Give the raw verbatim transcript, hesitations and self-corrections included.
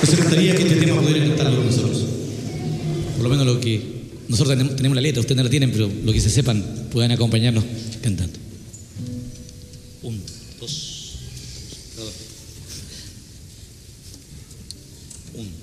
Nos encantaría que este tema pudiera cantarlo con nosotros. Por lo menos lo que nosotros tenemos, tenemos la letra, ustedes no la tienen, pero lo que se sepan puedan acompañarnos cantando. Un, dos, dos. Un.